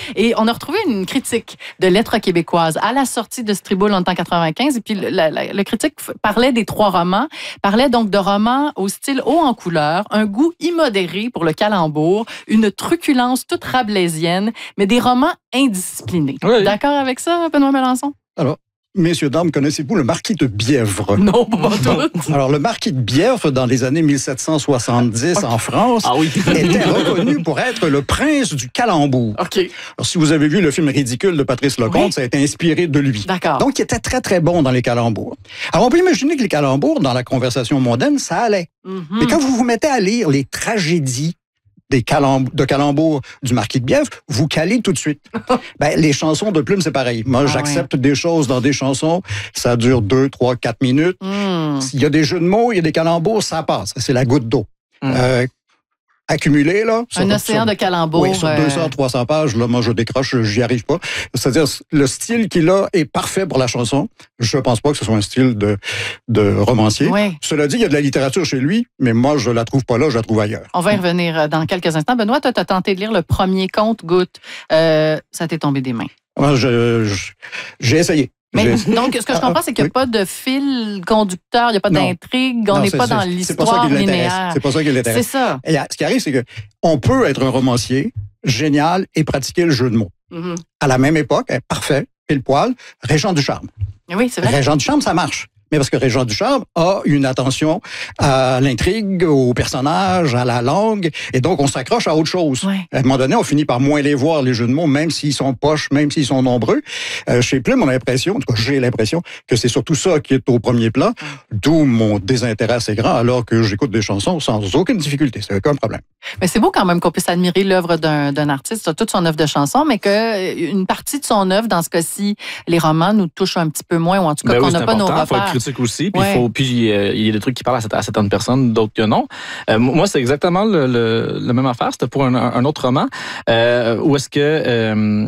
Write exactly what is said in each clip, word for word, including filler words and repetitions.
Et on a retrouvé une critique de Lettres québécoises à la sortie de Striboul en quatre-vingt-quinze. Et puis, le, le, le critique parlait des trois romans, parlait donc de romans au style haut en couleur, un goût immodéré pour le calembour, une truculence toute rabelaisienne, mais des romans indisciplinés. Oui. D'accord avec ça, Benoît Melançon? Alors, messieurs, dames, connaissez-vous le marquis de Bièvre? Non, pas tout. Alors, le marquis de Bièvre, dans les années mille sept cent soixante-dix en France, ah oui. était reconnu pour être le prince du calembour. OK. Alors, si vous avez vu le film Ridicule de Patrice Lecomte, oui. ça a été inspiré de lui. D'accord. Donc, il était très, très bon dans les calembours. Alors, on peut imaginer que les calembours, dans la conversation mondaine, ça allait. Mm-hmm. Mais quand vous vous mettez à lire les tragédies des calemb- de calembours du marquis de Bièvre, vous calez tout de suite. ben, les chansons de Plume, c'est pareil. Moi, ah, j'accepte oui. des choses dans des chansons, ça dure deux, trois, quatre minutes. Mm. S'il y a des jeux de mots, il y a des calembours, ça passe. C'est la goutte d'eau. Mm. Euh, accumulé, là. Un sur, océan sur, de calembours. Oui, sur deux cents, trois cents pages, là, moi, je décroche, j'y arrive pas. C'est-à-dire, le style qu'il a est parfait pour la chanson. Je pense pas que ce soit un style de, de romancier. Oui. Cela dit, il y a de la littérature chez lui, mais moi, je la trouve pas là, je la trouve ailleurs. On va y revenir dans quelques instants. Benoît, toi, tu as tenté de lire le premier conte, Goutte. Euh, ça t'est tombé des mains. Moi, je, je, j'ai essayé. Mais donc, ce que je comprends, c'est qu'il n'y a pas de fil conducteur, il n'y a pas non. d'intrigue, on n'est pas dans l'histoire linéaire. C'est pas ça qui l'intéresse. C'est ça. Et ce qui arrive, c'est qu'on peut être un romancier génial et pratiquer le jeu de mots. Mm-hmm. À la même époque, parfait, pile poil, Régent Ducharme. Oui, c'est vrai. Régent Ducharme, ça marche. Mais parce que Régent Ducharme a une attention à l'intrigue, aux personnages, à la langue, et donc on s'accroche à autre chose. Ouais. À un moment donné, on finit par moins les voir, les jeux de mots, même s'ils sont poches, même s'ils sont nombreux. Euh, chez Plume, on a l'impression, en tout cas j'ai l'impression, que c'est surtout ça qui est au premier plan, ouais. d'où mon désintérêt assez grand, alors que j'écoute des chansons sans aucune difficulté, c'est aucun problème. Mais c'est beau quand même qu'on puisse admirer l'œuvre d'un, d'un artiste, toute son œuvre de chansons, mais qu'une partie de son œuvre, dans ce cas-ci, les romans nous touchent un petit peu moins, ou en tout cas ben qu'on n'a oui, pas nos repères. Aussi, puis ouais. il faut, puis euh, il y a des trucs qui parlent à, à certaines personnes, d'autres que non. Euh, moi, c'est exactement le, le, la même affaire. C'était pour un, un autre roman euh, où est-ce que euh,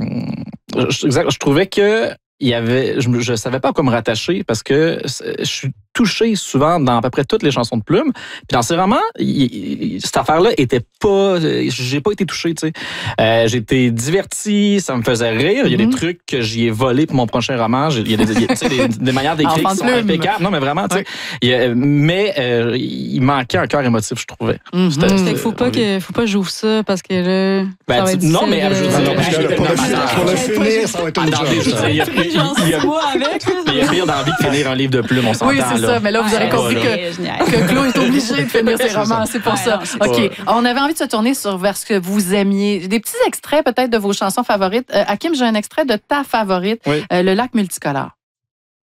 je, je trouvais que il y avait, je, je savais pas à quoi me rattacher parce que je suis touché souvent dans à peu près toutes les chansons de Plume. Puis dans ces romans, il, il, cette affaire-là était pas, j'ai pas été touché, tu sais. Euh, j'ai été diverti, ça me faisait rire. Il y a mm-hmm. des trucs que j'y ai volé pour mon prochain roman. Il y a des, il y a, des, des manières d'écrire qui sont impeccables. Non, mais vraiment, tu sais. Ouais. Mais euh, il manquait un cœur émotif, je trouvais. Mm-hmm. C'était, c'était, faut pas que, faut pas que j'ouvre ça parce que là, ben, ça va être non, mais je veux dire, pour le finir, ça va être une chose. Il y a pire d'envie de finir un livre de Plume, on s'entend. Oui, c'est ça, mais là, vous aurez compris que, que Claude est obligé de finir ses romans, c'est pour ça. OK, on avait envie de se tourner sur vers ce que vous aimiez. Des petits extraits peut-être de vos chansons favorites. Euh, Hakim, j'ai un extrait de ta favorite, oui. euh, Le lac multicolore.